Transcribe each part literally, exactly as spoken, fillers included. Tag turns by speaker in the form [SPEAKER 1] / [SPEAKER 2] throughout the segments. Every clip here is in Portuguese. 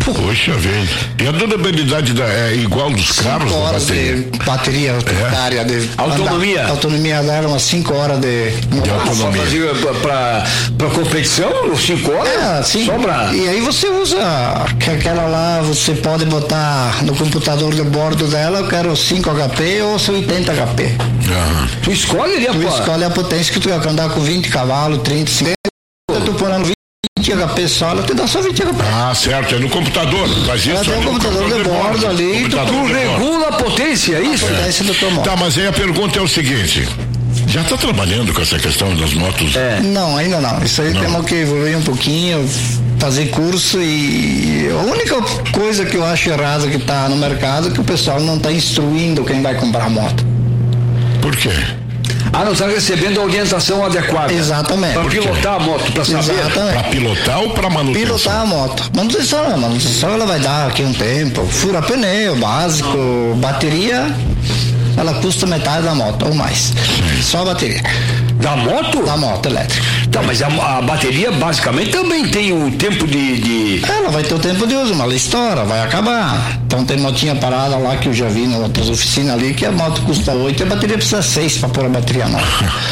[SPEAKER 1] Poxa vida. E a durabilidade da, é igual dos carros?
[SPEAKER 2] cinco horas bateria? de bateria automática. É. De
[SPEAKER 3] autonomia?
[SPEAKER 2] Andar, autonomia dela, umas cinco horas de,
[SPEAKER 1] de autonomia.
[SPEAKER 3] Para para competição, cinco horas?
[SPEAKER 2] É, sim.
[SPEAKER 3] Sobra.
[SPEAKER 2] E aí você usa aquela lá, você pode botar no computador de bordo dela, eu quero cinco H P ou oitenta H P.
[SPEAKER 3] Uhum. Tu escolhe ali a
[SPEAKER 2] Tu escolhe a potência que tu quer andar com vinte cavalos, trinta, cinquenta, tu põe no vinte H P só, ela te dá só vinte H P.
[SPEAKER 1] Ah, certo, é no computador. Faz isso.
[SPEAKER 2] Ela tem um computador, computador de bordo, bordo ali.
[SPEAKER 3] Tu, tu regula a potência, é isso?
[SPEAKER 2] A potência do teu moto.
[SPEAKER 1] Tá, mas aí a pergunta é o seguinte. Já está trabalhando com essa questão das motos?
[SPEAKER 2] É. Não, ainda não. Isso aí não. Temos que evoluir um pouquinho, fazer curso e a única coisa que eu acho errada que está no mercado é que o pessoal não está instruindo quem vai comprar a moto.
[SPEAKER 1] Por quê?
[SPEAKER 3] Ah, não está recebendo a orientação adequada.
[SPEAKER 2] Exatamente.
[SPEAKER 3] Para pilotar a moto, para saber.
[SPEAKER 1] Para pilotar ou para manutenção?
[SPEAKER 2] Pilotar a moto. Manutenção não, manutenção ela vai dar aqui um tempo. Fura pneu, básico, bateria, ela custa metade da moto ou mais. Sim. Só a bateria.
[SPEAKER 3] Da moto?
[SPEAKER 2] Da moto elétrica.
[SPEAKER 3] Tá, mas a, a bateria basicamente também tem o tempo de, de...
[SPEAKER 2] Ela vai ter o tempo de uso, mas ela estoura, vai acabar. Então tem motinha parada lá que eu já vi nas outras oficinas ali, que a moto custa oito e a bateria precisa seis para pôr a bateria nova.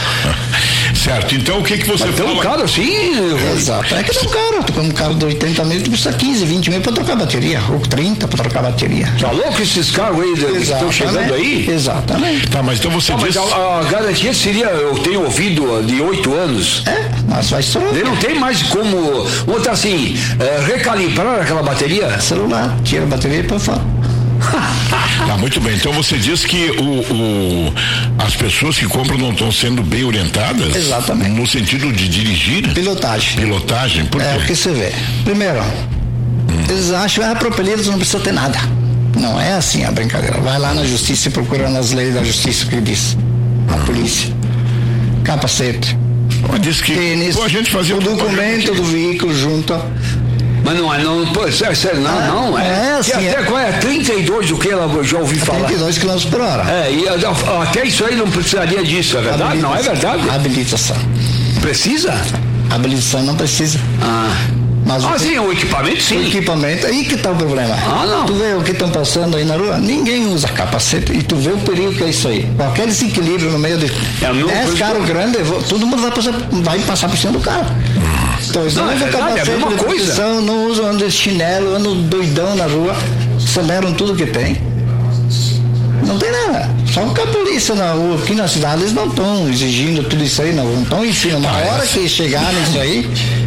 [SPEAKER 1] Certo, então o que que você
[SPEAKER 3] mas
[SPEAKER 1] fala?
[SPEAKER 3] Tem um carro assim?
[SPEAKER 2] Exato, é que tem um carro, tu com um carro de oitenta mil, tu custa quinze, vinte mil para trocar a bateria, ou trinta para trocar a bateria.
[SPEAKER 3] Tá louco esses carros aí que estão chegando aí?
[SPEAKER 2] Exatamente.
[SPEAKER 1] Tá, mas então você
[SPEAKER 3] ah,
[SPEAKER 1] diz...
[SPEAKER 3] Mas a, a garantia seria, eu tenho ouvido, de oito anos.
[SPEAKER 2] É, mas vai estourar.
[SPEAKER 3] Ele não tem mais como, outra assim, é, recalibrar aquela bateria?
[SPEAKER 2] Celular, tira a bateria e põe fora.
[SPEAKER 1] Tá, muito bem. Então você diz que o, o, as pessoas que compram não estão sendo bem orientadas?
[SPEAKER 2] Exatamente.
[SPEAKER 1] No sentido de dirigir?
[SPEAKER 2] Pilotagem.
[SPEAKER 1] Pilotagem? Por quê?
[SPEAKER 2] É, porque você vê. Primeiro, hum. eles acham que ah, propelidos não precisa ter nada. Não é assim a brincadeira. Vai lá na justiça e procura nas leis da justiça o que diz. A hum. polícia. Capacete.
[SPEAKER 1] Diz que
[SPEAKER 2] tênis,
[SPEAKER 1] pô, a gente fazia
[SPEAKER 2] o documento do veículo junto.
[SPEAKER 3] Mas não é, não, pô, sério, sério, não, ah, não, é.
[SPEAKER 2] É assim.
[SPEAKER 3] E até
[SPEAKER 2] é,
[SPEAKER 3] qual é? trinta e dois o que ela já ouvi falar?
[SPEAKER 2] trinta e dois quilômetros por hora.
[SPEAKER 3] É, e até isso aí não precisaria disso, é verdade? Não é verdade?
[SPEAKER 2] Habilitação.
[SPEAKER 3] Precisa?
[SPEAKER 2] Habilitação não precisa.
[SPEAKER 3] Ah.
[SPEAKER 2] Mas
[SPEAKER 3] ah,
[SPEAKER 2] o
[SPEAKER 3] sim, o equipamento sim.
[SPEAKER 2] O equipamento, aí que tá o problema.
[SPEAKER 3] Ah, não.
[SPEAKER 2] Tu vê o que estão passando aí na rua, ninguém usa capacete e tu vê o perigo que é isso aí. Qualquer desequilíbrio no meio de dez carros grandes, todo mundo vai passar, vai passar por cima do carro. Então, eles não, não usam é capacete, é de proteção, não usam, andam de chinelo, andam doidão na rua, aceleram tudo que tem. Não tem nada. Só que a polícia na rua, aqui na cidade, eles não estão exigindo tudo isso aí, não estão ensinando. Na hora que chegar nisso aí.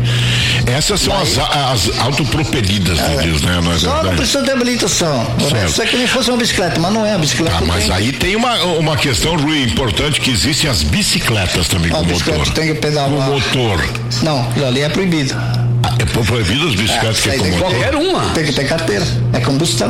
[SPEAKER 1] Essas são as, as autopropelidas, é, diz, né? Não é
[SPEAKER 2] só não precisa de habilitação. Isso é que nem fosse uma bicicleta, mas não é a bicicleta.
[SPEAKER 1] Ah, mas tem... aí tem uma, uma questão, Rui, importante, que existem as bicicletas também
[SPEAKER 2] a
[SPEAKER 1] com motor.
[SPEAKER 2] Tem que pedalar.
[SPEAKER 1] Com motor.
[SPEAKER 2] Não, ali é proibido.
[SPEAKER 1] Ah, é proibido as bicicletas é, que é com motor?
[SPEAKER 3] Qualquer uma.
[SPEAKER 2] Tem que ter carteira. É combustão.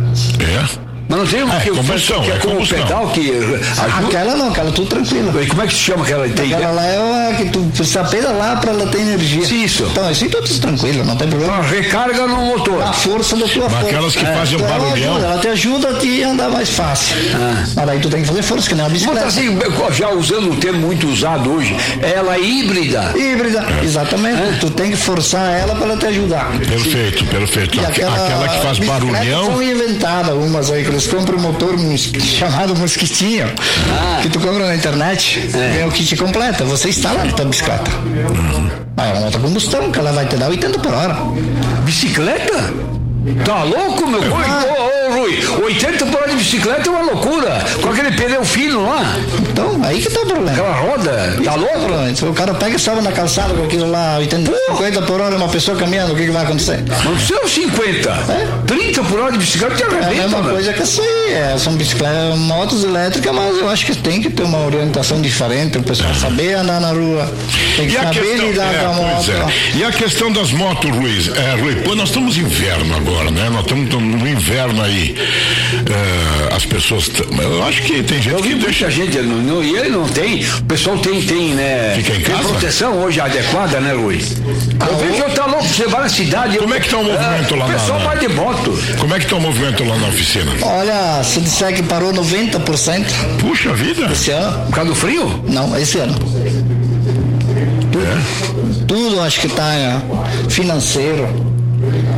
[SPEAKER 1] É?
[SPEAKER 3] Mas não tem um
[SPEAKER 1] ah,
[SPEAKER 3] que,
[SPEAKER 1] é combustão,
[SPEAKER 3] que é,
[SPEAKER 1] é
[SPEAKER 3] com o pedal que
[SPEAKER 2] ajuda? Aquela não, aquela tudo tranquila.
[SPEAKER 3] E como é que se chama aquela? Tem?
[SPEAKER 2] Aquela lá é a que tu precisa pedalar para ela ter energia.
[SPEAKER 3] Sim, isso.
[SPEAKER 2] Então, assim tudo tranquilo, não tem problema.
[SPEAKER 3] Então, recarga no motor.
[SPEAKER 2] A força da tua
[SPEAKER 1] Mas
[SPEAKER 2] força.
[SPEAKER 1] aquelas que
[SPEAKER 2] é,
[SPEAKER 1] fazem um barulhão.
[SPEAKER 2] Ela, ela te ajuda a te andar mais fácil. Ah. Mas aí tu tem que fazer força, que nem a bicicleta.
[SPEAKER 3] Mas assim, já usando um termo muito usado hoje, ela é híbrida.
[SPEAKER 2] Híbrida, é. Exatamente. É. Tu tem que forçar ela para ela te ajudar.
[SPEAKER 1] Perfeito, perfeito. Aquela, aquela que faz barulhão.
[SPEAKER 2] São inventadas umas aí, que eles compram um motor chamado mosquitinho, ah. que tu compra na internet, é. Vem o kit completo, você instala na tua bicicleta. Uhum. Aí é uma outra combustão, que ela vai te dar oitenta por hora.
[SPEAKER 3] Bicicleta? Tá louco, meu? Ah. Ô, ô, Rui, oitenta por hora de bicicleta é uma loucura. Com aquele pneu fino lá.
[SPEAKER 2] Então, aí que tá o problema.
[SPEAKER 3] Aquela roda, tá louco?
[SPEAKER 2] O cara pega e sobe na calçada com aquilo lá, oitenta, cinquenta por hora, uma pessoa caminhando, o que, que vai acontecer?
[SPEAKER 3] Não precisa cinquenta. É? trinta por hora de bicicleta te arrebenta.
[SPEAKER 2] É a mesma
[SPEAKER 3] né?
[SPEAKER 2] coisa que isso aí. É, são bicicletas, motos elétricas, mas eu acho que tem que ter uma orientação diferente, o pessoal saber andar na rua, tem que
[SPEAKER 1] e
[SPEAKER 2] saber
[SPEAKER 1] questão,
[SPEAKER 2] lidar
[SPEAKER 1] é,
[SPEAKER 2] com a moto.
[SPEAKER 1] É. E a questão das motos, Ruiz, é, Rui, pô, nós estamos em inverno agora, né? Nós estamos no inverno aí. É, as pessoas, t- eu acho que tem gente
[SPEAKER 3] eu
[SPEAKER 1] que deixa
[SPEAKER 3] a gente, não, não, e ele não tem, o pessoal tem, tem, né?
[SPEAKER 1] Fica em
[SPEAKER 3] tem
[SPEAKER 1] casa?
[SPEAKER 3] proteção hoje adequada, né, Luiz?
[SPEAKER 2] Ah,
[SPEAKER 3] eu vejo que tá louco, você vai na cidade.
[SPEAKER 1] Como
[SPEAKER 3] eu,
[SPEAKER 1] é que tá o movimento
[SPEAKER 3] é,
[SPEAKER 1] lá
[SPEAKER 3] o
[SPEAKER 1] na...
[SPEAKER 3] O pessoal vai de moto.
[SPEAKER 1] Como é que tá o movimento lá na oficina?
[SPEAKER 2] Olha, se disser que parou noventa por cento.
[SPEAKER 1] Puxa vida.
[SPEAKER 2] Esse ano.
[SPEAKER 3] Por causa do frio?
[SPEAKER 2] Não, esse ano. Tudo, é. tudo acho que tá financeiro.